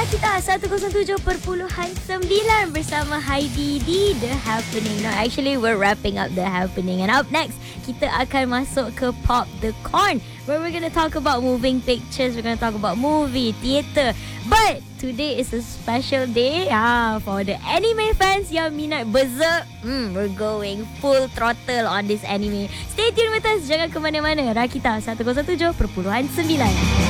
Rakita 107.9 bersama Heidi di The Happening. No, actually we're wrapping up The Happening, and up next kita akan masuk ke Pop the Corn, where we're going to talk about moving pictures, we're going to talk about movie, theatre. But today is a special day for the anime fans yang minat Berserk. We're going full throttle on this anime. Stay tuned with us, jangan ke mana-mana. Rakita 107.9.